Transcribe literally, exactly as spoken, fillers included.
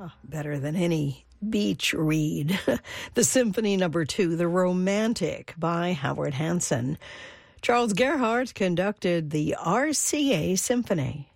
Better than any beach read. The Symphony Number Two, The Romantic by Howard Hanson. Charles Gerhardt conducted the R C A Symphony.